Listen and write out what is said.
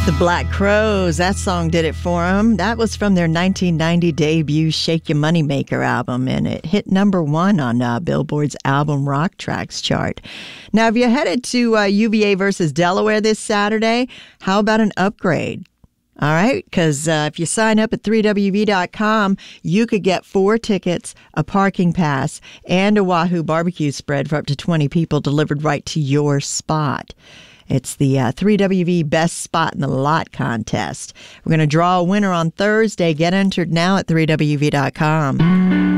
The Black Crowes, that song did it for them. That was from their 1990 debut Shake Your Moneymaker album, and it hit #1 on Billboard's Album Rock Tracks chart. Now, if you're headed to UVA versus Delaware this Saturday, how about an upgrade? All right, because if you sign up at 3WV.com, you could get 4 tickets, a parking pass, and a Wahoo barbecue spread for up to 20 people delivered right to your spot. It's the 3WV Best Spot in the Lot contest. We're going to draw a winner on Thursday. Get entered now at 3WV.com.